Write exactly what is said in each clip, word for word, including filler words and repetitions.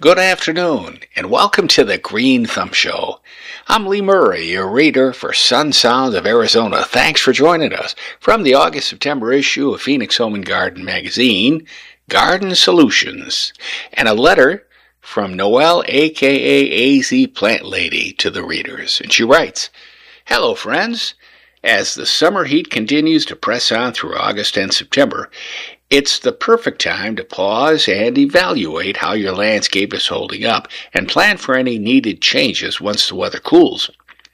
Good afternoon, and welcome to the Green Thumb Show. I'm Lee Murray, your reader for Sun Sounds of Arizona. Thanks for joining us from the August-September issue of Phoenix Home and Garden magazine, Garden Solutions, and a letter from Noelle, aka A Z Plant Lady, to the readers. And she writes, "Hello, friends. As the summer heat continues to press on through August and September, it's the perfect time to pause and evaluate how your landscape is holding up and plan for any needed changes once the weather cools.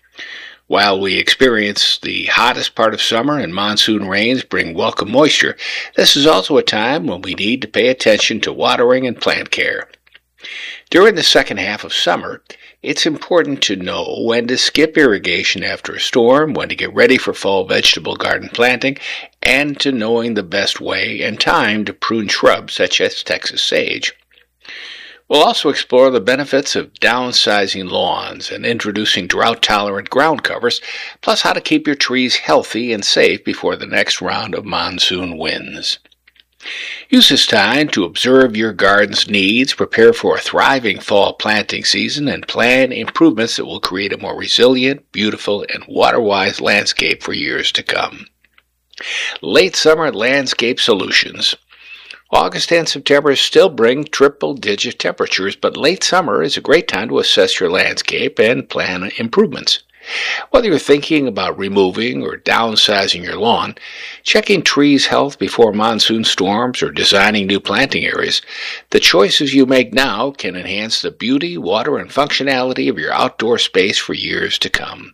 While we experience the hottest part of summer and monsoon rains bring welcome moisture, this is also a time when we need to pay attention to watering and plant care. During the second half of summer, it's important to know when to skip irrigation after a storm, when to get ready for fall vegetable garden planting, and to knowing the best way and time to prune shrubs such as Texas sage. We'll also explore the benefits of downsizing lawns and introducing drought-tolerant ground covers, plus how to keep your trees healthy and safe before the next round of monsoon winds. Use this time to observe your garden's needs, prepare for a thriving fall planting season, and plan improvements that will create a more resilient, beautiful, and water-wise landscape for years to come." Late Summer Landscape Solutions. August and September still bring triple-digit temperatures, but late summer is a great time to assess your landscape and plan improvements. Whether you're thinking about removing or downsizing your lawn, checking trees' health before monsoon storms, or designing new planting areas, the choices you make now can enhance the beauty, water, and functionality of your outdoor space for years to come.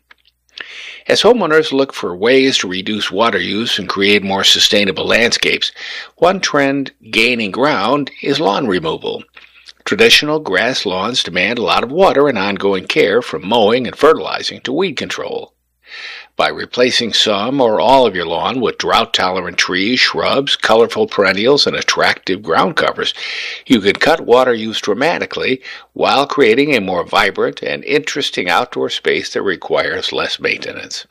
As homeowners look for ways to reduce water use and create more sustainable landscapes, one trend gaining ground is lawn removal. Traditional grass lawns demand a lot of water and ongoing care, from mowing and fertilizing to weed control. By replacing some or all of your lawn with drought-tolerant trees, shrubs, colorful perennials, and attractive ground covers, you can cut water use dramatically while creating a more vibrant and interesting outdoor space that requires less maintenance.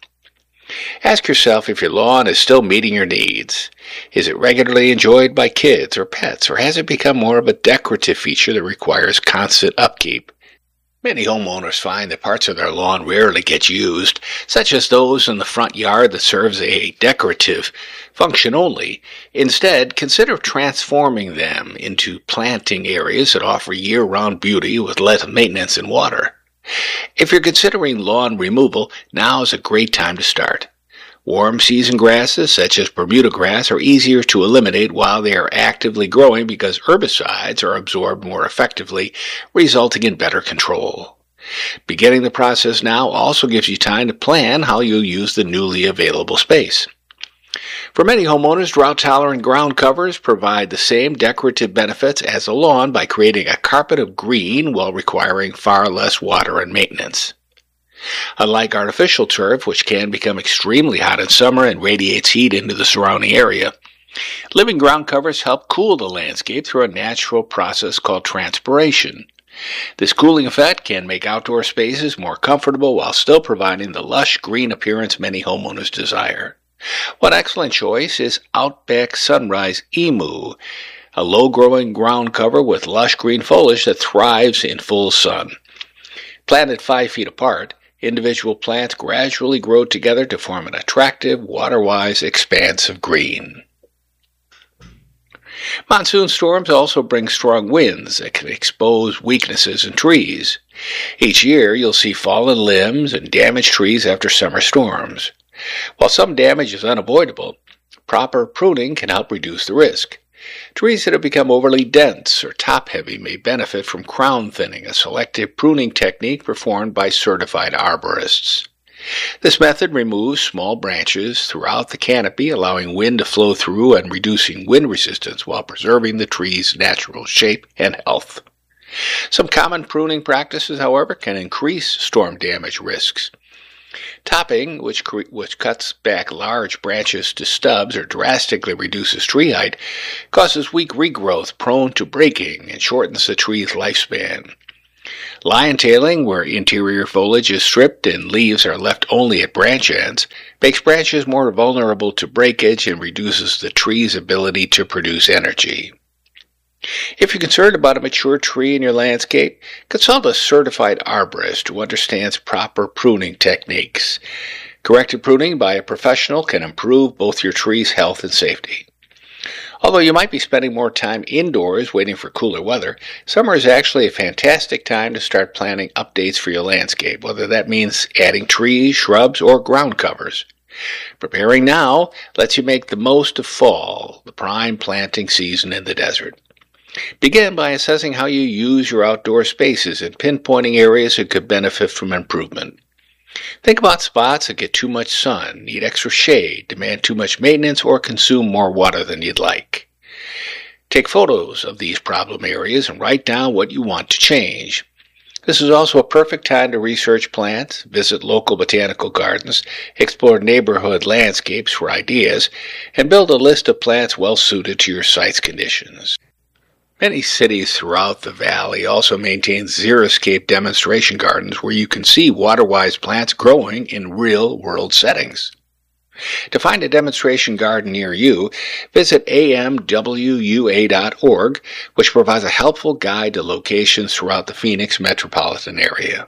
Ask yourself if your lawn is still meeting your needs. Is it regularly enjoyed by kids or pets, or has it become more of a decorative feature that requires constant upkeep? Many homeowners find that parts of their lawn rarely get used, such as those in the front yard that serves a decorative function only. Instead, consider transforming them into planting areas that offer year-round beauty with less maintenance and water. If you're considering lawn removal, now is a great time to start. Warm season grasses such as Bermuda grass are easier to eliminate while they are actively growing because herbicides are absorbed more effectively, resulting in better control. Beginning the process now also gives you time to plan how you'll use the newly available space. For many homeowners, drought-tolerant ground covers provide the same decorative benefits as a lawn by creating a carpet of green while requiring far less water and maintenance. Unlike artificial turf, which can become extremely hot in summer and radiates heat into the surrounding area, living ground covers help cool the landscape through a natural process called transpiration. This cooling effect can make outdoor spaces more comfortable while still providing the lush green appearance many homeowners desire. One excellent choice is Outback Sunrise Emu, a low-growing ground cover with lush green foliage that thrives in full sun. Planted five feet apart, individual plants gradually grow together to form an attractive, water-wise expanse of green. Monsoon storms also bring strong winds that can expose weaknesses in trees. Each year, you'll see fallen limbs and damaged trees after summer storms. While some damage is unavoidable, proper pruning can help reduce the risk. Trees that have become overly dense or top-heavy may benefit from crown thinning, a selective pruning technique performed by certified arborists. This method removes small branches throughout the canopy, allowing wind to flow through and reducing wind resistance while preserving the tree's natural shape and health. Some common pruning practices, however, can increase storm damage risks. Topping, which, which cuts back large branches to stubs or drastically reduces tree height, causes weak regrowth prone to breaking and shortens the tree's lifespan. Lion tailing, where interior foliage is stripped and leaves are left only at branch ends, makes branches more vulnerable to breakage and reduces the tree's ability to produce energy. If you're concerned about a mature tree in your landscape, consult a certified arborist who understands proper pruning techniques. Corrected pruning by a professional can improve both your tree's health and safety. Although you might be spending more time indoors waiting for cooler weather, summer is actually a fantastic time to start planning updates for your landscape, whether that means adding trees, shrubs, or ground covers. Preparing now lets you make the most of fall, the prime planting season in the desert. Begin by assessing how you use your outdoor spaces and pinpointing areas that could benefit from improvement. Think about spots that get too much sun, need extra shade, demand too much maintenance, or consume more water than you'd like. Take photos of these problem areas and write down what you want to change. This is also a perfect time to research plants, visit local botanical gardens, explore neighborhood landscapes for ideas, and build a list of plants well suited to your site's conditions. Many cities throughout the valley also maintain xeriscape demonstration gardens where you can see water-wise plants growing in real-world settings. To find a demonstration garden near you, visit A M W U A dot org, which provides a helpful guide to locations throughout the Phoenix metropolitan area.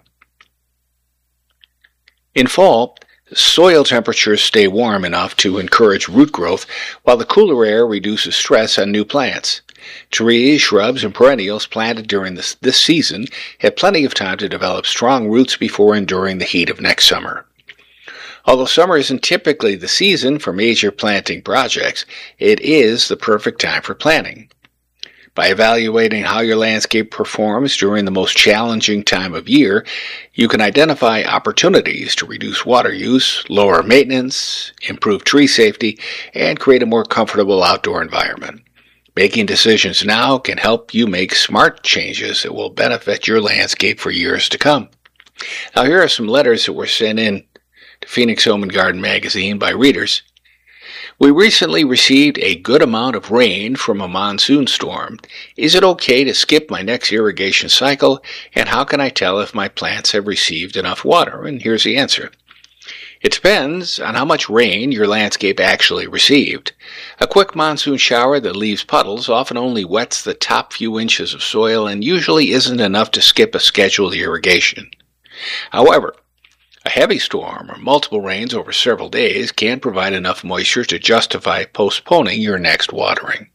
In fall, soil temperatures stay warm enough to encourage root growth, while the cooler air reduces stress on new plants. Trees, shrubs, and perennials planted during this, this season have plenty of time to develop strong roots before enduring the heat of next summer. Although summer isn't typically the season for major planting projects, it is the perfect time for planting. By evaluating how your landscape performs during the most challenging time of year, you can identify opportunities to reduce water use, lower maintenance, improve tree safety, and create a more comfortable outdoor environment. Making decisions now can help you make smart changes that will benefit your landscape for years to come. Now, here are some letters that were sent in to Phoenix Home and Garden magazine by readers. We recently received a good amount of rain from a monsoon storm. Is it okay to skip my next irrigation cycle? And how can I tell if my plants have received enough water? And here's the answer. It depends on how much rain your landscape actually received. A quick monsoon shower that leaves puddles often only wets the top few inches of soil and usually isn't enough to skip a scheduled irrigation. However, a heavy storm or multiple rains over several days can provide enough moisture to justify postponing your next watering.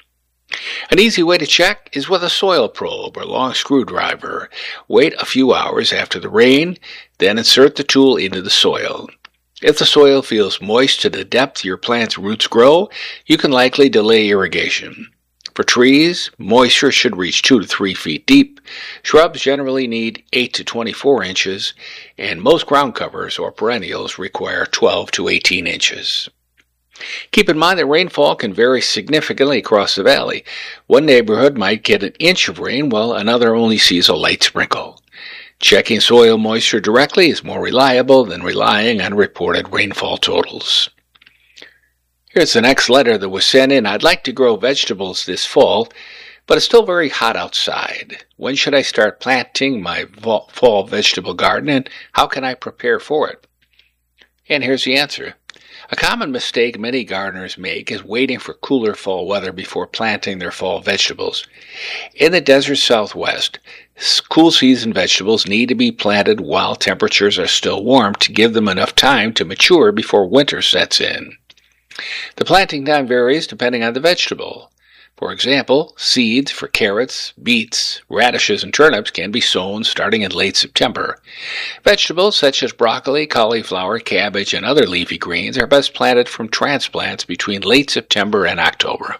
An easy way to check is with a soil probe or long screwdriver. Wait a few hours after the rain, then insert the tool into the soil. If the soil feels moist to the depth your plant's roots grow, you can likely delay irrigation. For trees, moisture should reach two to three feet deep. Shrubs generally need eight to twenty-four inches, and most ground covers or perennials require twelve to eighteen inches. Keep in mind that rainfall can vary significantly across the valley. One neighborhood might get an inch of rain while another only sees a light sprinkle. Checking soil moisture directly is more reliable than relying on reported rainfall totals. Here's the next letter that was sent in. I'd like to grow vegetables this fall, but it's still very hot outside. When should I start planting my fall vegetable garden, and how can I prepare for it? And here's the answer. A common mistake many gardeners make is waiting for cooler fall weather before planting their fall vegetables. In the desert Southwest, cool season vegetables need to be planted while temperatures are still warm to give them enough time to mature before winter sets in. The planting time varies depending on the vegetable. For example, seeds for carrots, beets, radishes, and turnips can be sown starting in late September. Vegetables such as broccoli, cauliflower, cabbage, and other leafy greens are best planted from transplants between late September and October.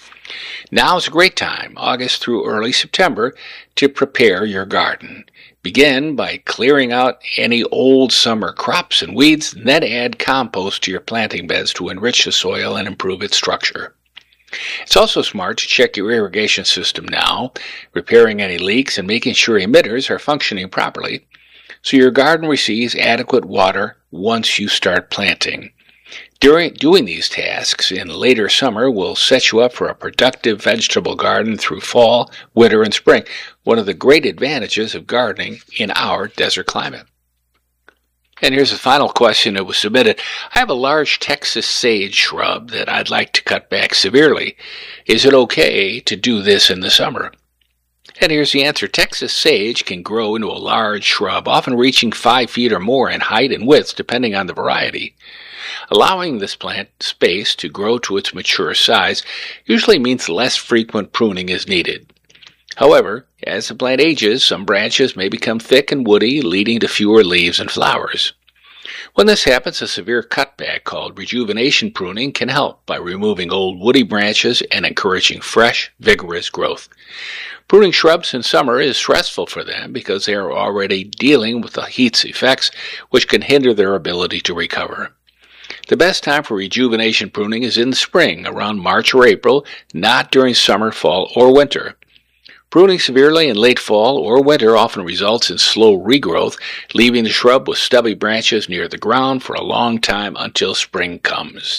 Now is a great time, August through early September, to prepare your garden. Begin by clearing out any old summer crops and weeds, and then add compost to your planting beds to enrich the soil and improve its structure. It's also smart to check your irrigation system now, repairing any leaks and making sure emitters are functioning properly, so your garden receives adequate water once you start planting. During doing these tasks in later summer will set you up for a productive vegetable garden through fall, winter, and spring, one of the great advantages of gardening in our desert climate. And here's the final question that was submitted. I have a large Texas sage shrub that I'd like to cut back severely. Is it okay to do this in the summer? And here's the answer. Texas sage can grow into a large shrub, often reaching five feet or more in height and width, depending on the variety. Allowing this plant space to grow to its mature size usually means less frequent pruning is needed. However, as the plant ages, some branches may become thick and woody, leading to fewer leaves and flowers. When this happens, a severe cutback called rejuvenation pruning can help by removing old woody branches and encouraging fresh, vigorous growth. Pruning shrubs in summer is stressful for them because they are already dealing with the heat's effects, which can hinder their ability to recover. The best time for rejuvenation pruning is in the spring, around March or April, not during summer, fall, or winter. Pruning severely in late fall or winter often results in slow regrowth, leaving the shrub with stubby branches near the ground for a long time until spring comes.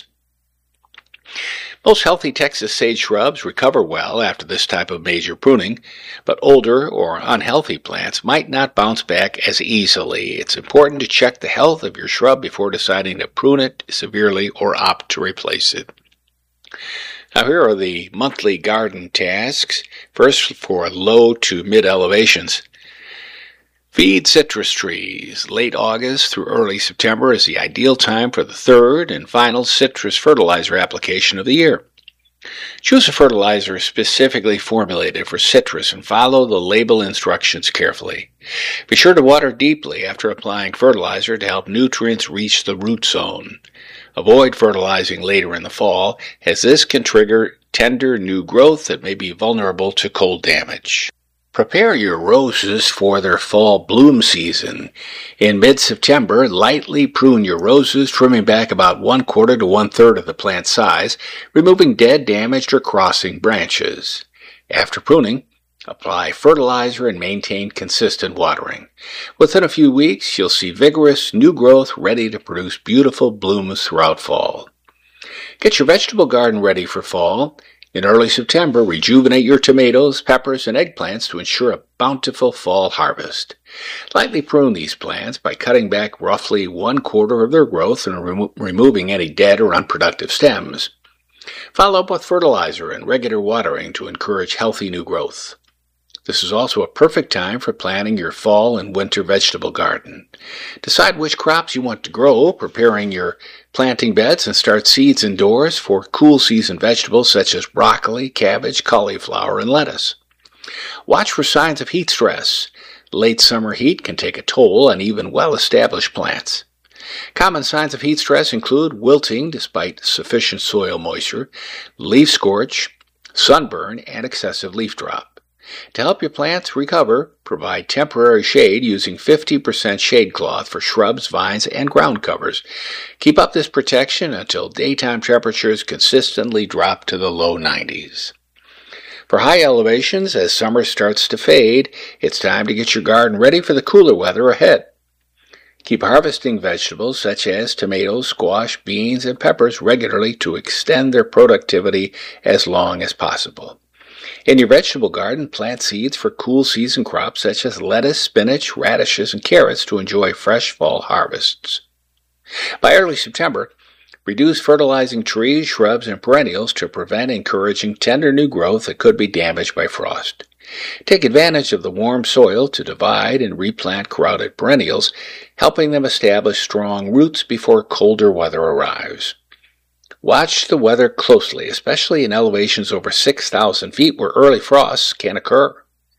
Most healthy Texas sage shrubs recover well after this type of major pruning, but older or unhealthy plants might not bounce back as easily. It's important to check the health of your shrub before deciding to prune it severely or opt to replace it. Now here are the monthly garden tasks. First, for low to mid elevations. Feed citrus trees. Late August through early September is the ideal time for the third and final citrus fertilizer application of the year. Choose a fertilizer specifically formulated for citrus and follow the label instructions carefully. Be sure to water deeply after applying fertilizer to help nutrients reach the root zone. Avoid fertilizing later in the fall, as this can trigger tender new growth that may be vulnerable to cold damage. Prepare your roses for their fall bloom season. In mid-September, lightly prune your roses, trimming back about one quarter to one-third of the plant size, removing dead, damaged, or crossing branches. After pruning, apply fertilizer and maintain consistent watering. Within a few weeks, you'll see vigorous new growth ready to produce beautiful blooms throughout fall. Get your vegetable garden ready for fall. In early September, rejuvenate your tomatoes, peppers, and eggplants to ensure a bountiful fall harvest. Lightly prune these plants by cutting back roughly one quarter of their growth and remo- removing any dead or unproductive stems. Follow up with fertilizer and regular watering to encourage healthy new growth. This is also a perfect time for planting your fall and winter vegetable garden. Decide which crops you want to grow, preparing your planting beds, and start seeds indoors for cool season vegetables such as broccoli, cabbage, cauliflower, and lettuce. Watch for signs of heat stress. Late summer heat can take a toll on even well-established plants. Common signs of heat stress include wilting despite sufficient soil moisture, leaf scorch, sunburn, and excessive leaf drop. To help your plants recover, provide temporary shade using fifty percent shade cloth for shrubs, vines, and ground covers. Keep up this protection until daytime temperatures consistently drop to the low nineties. For high elevations, as summer starts to fade, it's time to get your garden ready for the cooler weather ahead. Keep harvesting vegetables such as tomatoes, squash, beans, and peppers regularly to extend their productivity as long as possible. In your vegetable garden, plant seeds for cool season crops such as lettuce, spinach, radishes, and carrots to enjoy fresh fall harvests. By early September, reduce fertilizing trees, shrubs, and perennials to prevent encouraging tender new growth that could be damaged by frost. Take advantage of the warm soil to divide and replant crowded perennials, helping them establish strong roots before colder weather arrives. Watch the weather closely, especially in elevations over six thousand feet where early frosts can occur.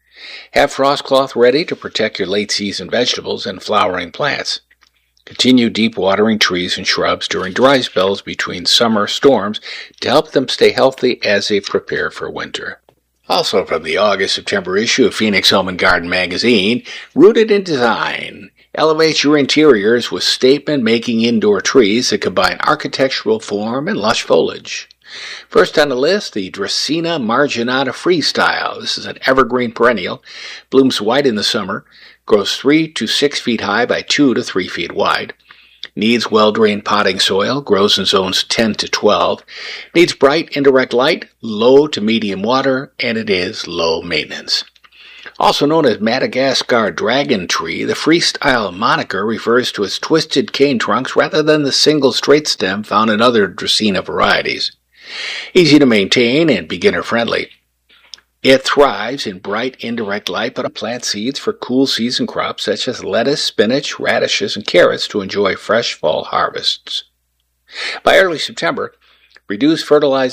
Have frost cloth ready to protect your late-season vegetables and flowering plants. Continue deep watering trees and shrubs during dry spells between summer storms to help them stay healthy as they prepare for winter. Also from the August-September issue of Phoenix Home and Garden magazine, Rooted in Design. Elevate your interiors with statement-making indoor trees that combine architectural form and lush foliage. First on the list, the Dracaena marginata Freestyle. This is an evergreen perennial, blooms white in the summer, grows three to six feet high by two to three feet wide, needs well-drained potting soil, grows in zones ten to twelve, needs bright indirect light, low to medium water, and it is low maintenance. Also known as Madagascar dragon tree, the freestyle moniker refers to its twisted cane trunks rather than the single straight stem found in other Dracaena varieties. Easy to maintain and beginner-friendly. It thrives in bright, indirect light, but plant seeds for cool season crops such as lettuce, spinach, radishes, and carrots to enjoy fresh fall harvests. By early September, reduce fertilizing